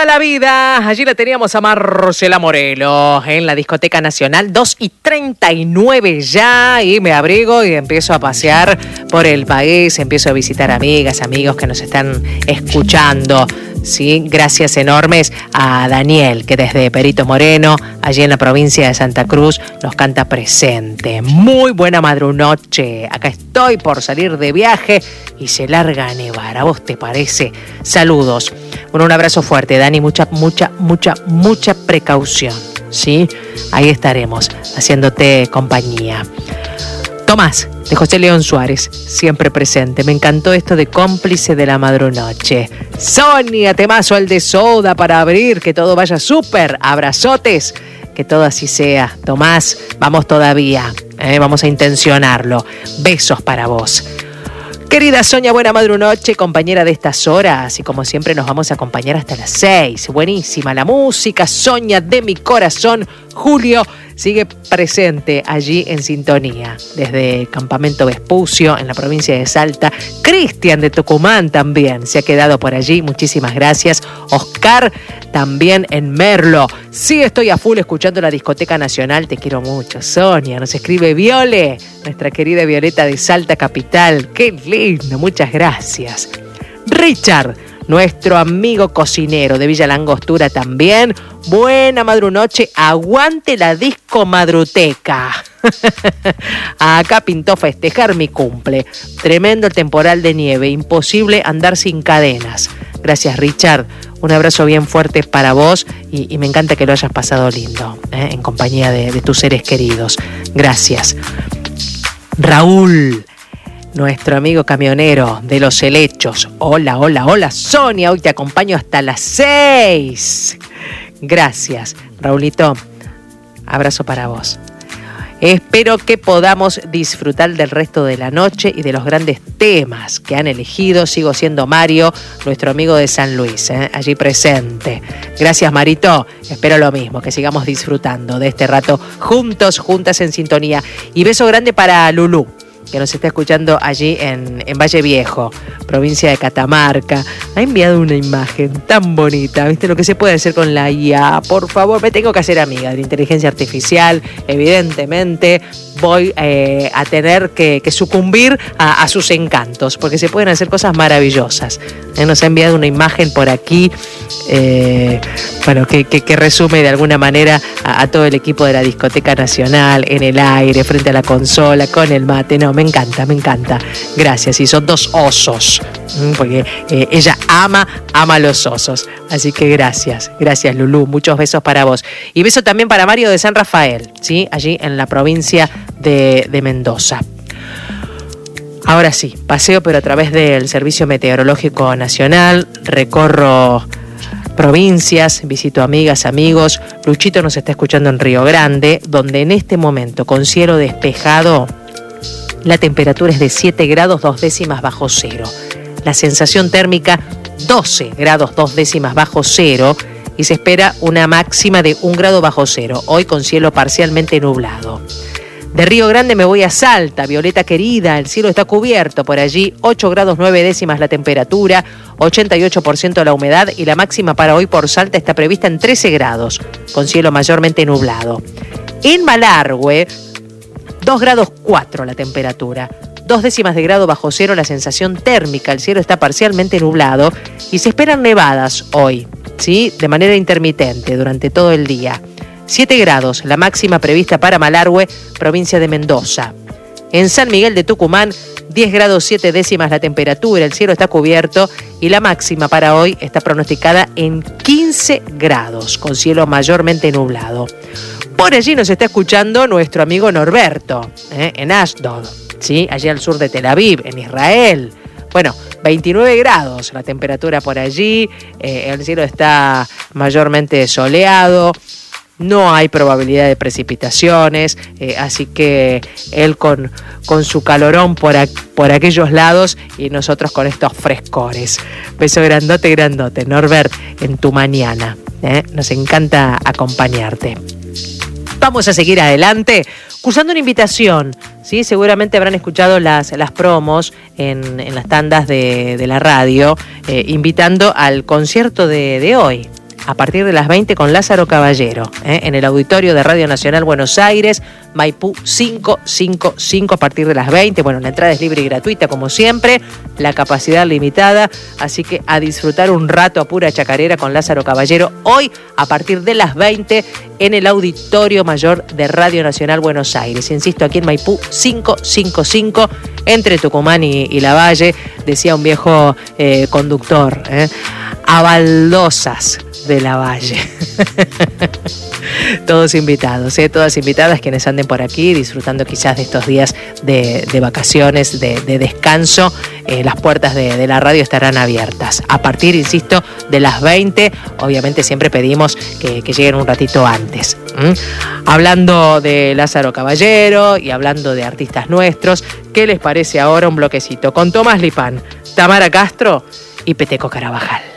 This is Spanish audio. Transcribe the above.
toda la vida. Allí la teníamos a Marcela Morelo en la Discoteca Nacional, 2:39 ya, y me abrigo y empiezo a pasear por el país, empiezo a visitar amigas, amigos que nos están escuchando. Sí, gracias enormes a Daniel, que desde Perito Moreno, allí en la provincia de Santa Cruz, nos canta presente. Muy buena madrunoche. Acá estoy por salir de viaje y se larga a nevar. ¿A vos te parece? Saludos. Bueno, un abrazo fuerte, Dani. Mucha precaución. ¿Sí? Ahí estaremos, haciéndote compañía. Tomás, de José León Suárez, siempre presente. Me encantó esto de cómplice de la madrunoche. Sonia, temazo el de Soda para abrir, que todo vaya súper. Abrazotes, que todo así sea. Tomás, vamos todavía, vamos a intencionarlo. Besos para vos. Querida Sonia, buena madrunoche, compañera de estas horas, y como siempre nos vamos a acompañar hasta las 6. Buenísima la música, Sonia de mi corazón. Julio sigue presente allí en sintonía, desde Campamento Vespucio, en la provincia de Salta. Cristian de Tucumán también se ha quedado por allí, muchísimas gracias. Oscar también en Merlo. Sí, estoy a full escuchando la Discoteca Nacional, te quiero mucho, Sonia. Nos escribe Viole, nuestra querida Violeta de Salta Capital. Qué lindo, muchas gracias. Richard, nuestro amigo cocinero de Villa Langostura también. Buena madrunoche, aguante la disco madruteca. Acá pintó festejar mi cumple. Tremendo el temporal de nieve, imposible andar sin cadenas. Gracias, Richard. Un abrazo bien fuerte para vos y me encanta que lo hayas pasado lindo, en compañía de tus seres queridos. Gracias. Raúl, nuestro amigo camionero de Los Helechos. Hola, hola, hola, Sonia. Hoy te acompaño hasta las 6. Gracias, Raulito. Abrazo para vos. Espero que podamos disfrutar del resto de la noche y de los grandes temas que han elegido. Sigo siendo Mario, nuestro amigo de San Luis, allí presente. Gracias, Marito. Espero lo mismo, que sigamos disfrutando de este rato juntos, juntas en sintonía. Y beso grande para Lulú, que nos está escuchando allí en Valle Viejo, provincia de Catamarca. Ha enviado una imagen tan bonita. ¿Viste lo que se puede hacer con la IA? Por favor, me tengo que hacer amiga de la inteligencia artificial. Evidentemente voy a tener que sucumbir a sus encantos, porque se pueden hacer cosas maravillosas. Nos ha enviado una imagen por aquí, que resume de alguna manera a todo el equipo de la Discoteca Nacional, en el aire, frente a la consola, con el mate. No, me encanta. Gracias. Y son dos osos, porque ella ama los osos. Así que gracias, Lulú. Muchos besos para vos. Y beso también para Mario de San Rafael, ¿sí? Allí en la provincia de Mendoza. Ahora sí, paseo, pero a través del Servicio Meteorológico Nacional. Recorro provincias, visito amigas, amigos. Luchito nos está escuchando en Río Grande, donde en este momento, con cielo despejado, la temperatura es de 7 grados 2 décimas bajo cero. La sensación térmica 12 grados 2 décimas bajo cero y se espera una máxima de 1 grado bajo cero, hoy con cielo parcialmente nublado. De Río Grande me voy a Salta, Violeta querida, el cielo está cubierto por allí, 8 grados 9 décimas la temperatura, 88% la humedad y la máxima para hoy por Salta está prevista en 13 grados, con cielo mayormente nublado. En Malargüe, 2 grados 4 la temperatura, 2 décimas de grado bajo cero la sensación térmica, el cielo está parcialmente nublado y se esperan nevadas hoy, ¿sí? De manera intermitente durante todo el día. 7 grados la máxima prevista para Malargüe, provincia de Mendoza. En San Miguel de Tucumán, 10 grados 7 décimas la temperatura, el cielo está cubierto y la máxima para hoy está pronosticada en 15 grados, con cielo mayormente nublado. Por allí nos está escuchando nuestro amigo Norberto, en Ashdod, ¿sí? Allí al sur de Tel Aviv, en Israel. Bueno, 29 grados la temperatura por allí, el cielo está mayormente soleado. No hay probabilidad de precipitaciones, así que él con su calorón por aquellos lados y nosotros con estos frescores. Beso grandote, Norbert, en tu mañana. Nos encanta acompañarte. Vamos a seguir adelante, cursando una invitación, ¿sí? Seguramente habrán escuchado las promos en las tandas de la radio, invitando al concierto de hoy. a partir de las 20 con Lázaro Caballero, en el auditorio de Radio Nacional Buenos Aires, Maipú 555 a partir de las 20. Bueno, la entrada es libre y gratuita como siempre, la capacidad limitada, así que a disfrutar un rato a pura chacarera con Lázaro Caballero hoy a partir de las 20 en el Auditorio Mayor de Radio Nacional Buenos Aires. Insisto, aquí en Maipú 555, entre Tucumán y Lavalle, decía un viejo conductor, a baldosas de Lavalle. Todos invitados, todas invitadas quienes anden por aquí disfrutando quizás de estos días de vacaciones, de descanso. Las puertas de la radio estarán abiertas a partir, insisto, de las 20. Obviamente siempre pedimos que lleguen un ratito antes. Hablando de Lázaro Caballero y hablando de artistas nuestros, ¿qué les parece ahora un bloquecito con Tomás Lipán, Tamara Castro y Peteco Carabajal?